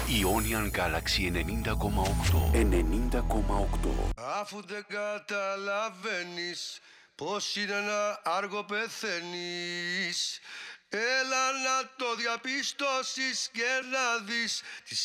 Ionian Galaxy 90,8. 90,8. Αφού δεν καταλαβαίνεις πως είναι ένα άργο πεθαίνεις, έλα να το διαπιστώσεις και να δεις τις